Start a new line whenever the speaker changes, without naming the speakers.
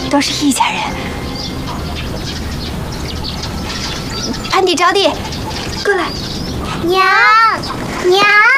都是一家人。潘地招娣，过来。
娘，娘。